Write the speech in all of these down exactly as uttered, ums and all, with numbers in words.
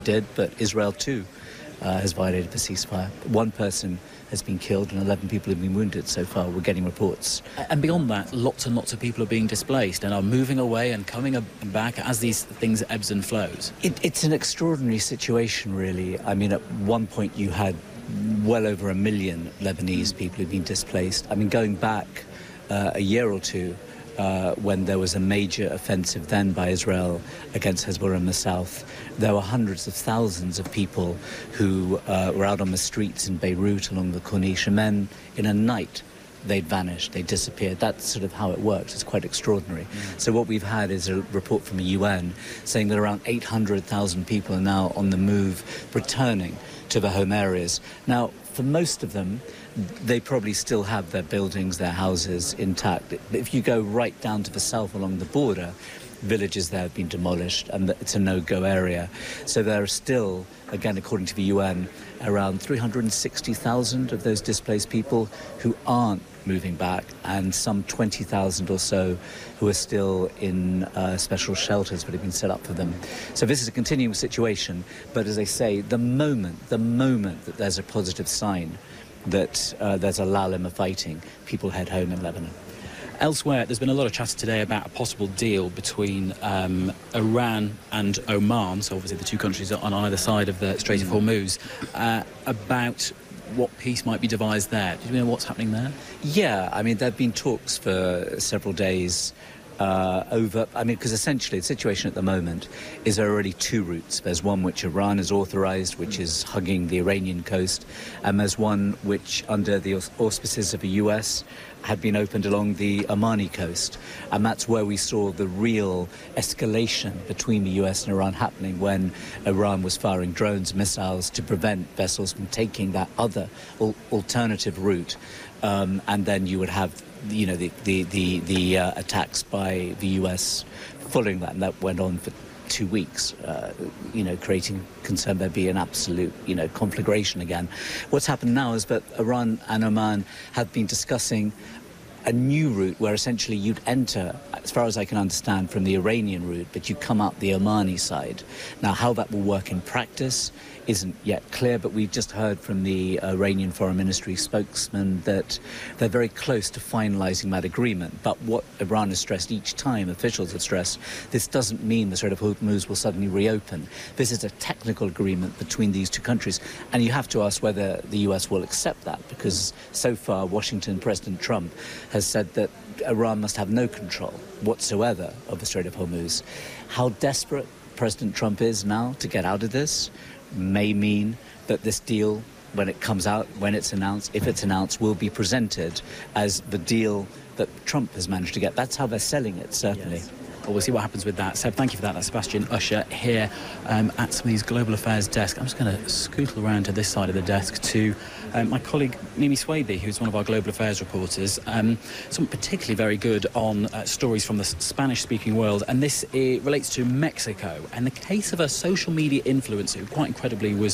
did, but Israel too uh, has violated the ceasefire. One person has been killed and eleven people have been wounded so far. We're getting reports. And beyond that, lots and lots of people are being displaced and are moving away and coming back as these things ebbs and flows. It, it's an extraordinary situation, really. I mean, at one point you had well over a million Lebanese people who've been displaced. I mean, going back uh, a year or two, Uh, when there was a major offensive then by Israel against Hezbollah in the south, there were hundreds of thousands of people who uh, were out on the streets in Beirut along the Corniche, and then in a night they'd vanished, they disappeared. That's sort of how it works. It's quite extraordinary. Mm. So what we've had is a report from the U N saying that around eight hundred thousand people are now on the move, returning to the home areas. Now, for most of them, they probably still have their buildings, their houses intact. If you go right down to the south along the border, villages there have been demolished and it's a no-go area. So there are still, again, according to the U N, around three hundred sixty thousand of those displaced people who aren't moving back, and some twenty thousand or so who are still in uh, special shelters that have been set up for them. So this is a continuing situation, but as I say, the moment, the moment that there's a positive sign that uh, there's a lull in the fighting, people head home in Lebanon. Elsewhere, there's been a lot of chatter today about a possible deal between um, Iran and Oman, so obviously the two countries on either side of the Strait of Hormuz, uh, about what peace might be devised there. Do you know what's happening there? Yeah, I mean, there have been talks for several days uh, over, I mean, because essentially the situation at the moment is there are already two routes. There's one which Iran has authorized, which is hugging the Iranian coast, and there's one which, under the auspices of the U S, had been opened along the Omani coast. And that's where we saw the real escalation between the U S and Iran happening, when Iran was firing drones, missiles to prevent vessels from taking that other al alternative route. Um, and then you would have, you know, the, the, the, the uh, attacks by the U S following that, and that went on for two weeks, uh, you know, creating concern there'd be an absolute, you know, conflagration again. What's happened now is that Iran and Oman have been discussing a new route where essentially you'd enter, as far as I can understand, from the Iranian route, but you come up the Omani side. Now, how that will work in practice isn't yet clear, but we've just heard from the Iranian Foreign Ministry spokesman that they're very close to finalizing that agreement. But what Iran has stressed each time, officials have stressed, this doesn't mean the Strait of Hormuz will suddenly reopen. This is a technical agreement between these two countries, and you have to ask whether the U S will accept that, because so far Washington, President Trump, has said that Iran must have no control whatsoever of the Strait of Hormuz. How desperate President Trump is now to get out of this may mean that this deal, when it comes out, when it's announced, if it's announced, will be presented as the deal that Trump has managed to get. That's how they're selling it, certainly. Yes. Well, we'll see what happens with that. Seb, thank you for that. That's Sebastian Usher here um, at Somebody's Global Affairs desk. I'm just going to scootle around to this side of the desk to um, my colleague Mimi Swaby, who's one of our Global Affairs reporters. Um, something particularly very good on uh, stories from the Spanish-speaking world, and this uh, relates to Mexico and the case of a social media influencer who, quite incredibly, was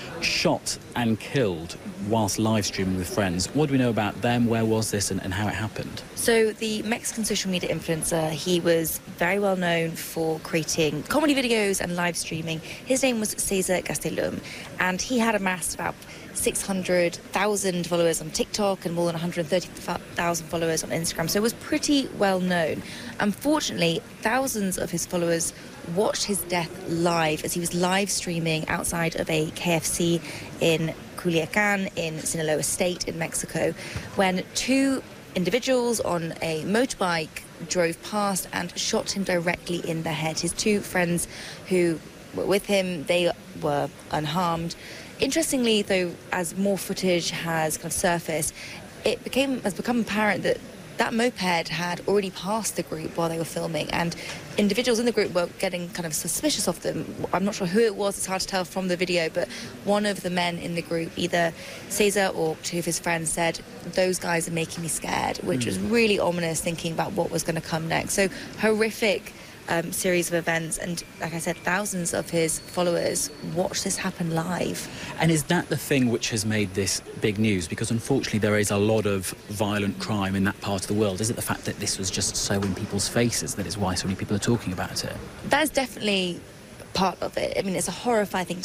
shot and killed whilst live streaming with friends. What do we know about them? Where was this, and, and how it happened? So the Mexican social media influencer, he was very well known for creating comedy videos and live streaming. His name was Cesar Gastelum, and he had amassed about six hundred thousand followers on TikTok and more than one hundred thirty thousand followers on Instagram, so it was pretty well known. Unfortunately, thousands of his followers watched his death live as he was live streaming outside of a K F C in Culiacan in Sinaloa State in Mexico, when two individuals on a motorbike drove past and shot him directly in the head. His two friends who were with him, they were unharmed. Interestingly, though, as more footage has kind of surfaced, it became has become apparent that that moped had already passed the group while they were filming, and individuals in the group were getting kind of suspicious of them. I'm not sure who it was, it's hard to tell from the video, but one of the men in the group, either Cesar or two of his friends, said, "Those guys are making me scared," which mm. was really ominous, thinking about what was going to come next. So horrific Um, series of events, and like I said, thousands of his followers watched this happen live. And is that the thing which has made this big news? Because unfortunately there is a lot of violent crime in that part of the world. Is it the fact that this was just so in people's faces that is why so many people are talking about it? That is definitely part of it. I mean, it's a horrifying thing